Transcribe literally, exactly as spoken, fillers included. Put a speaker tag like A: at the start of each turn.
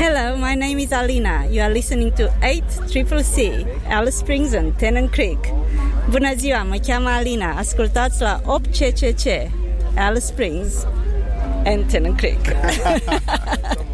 A: Hello, my name is Alina. You are listening to eight C C C, Alice Springs and Tennant Creek. Bună ziua, mă cheamă Alina. Ascultați la opt C C C, Alice Springs and Tennant Creek.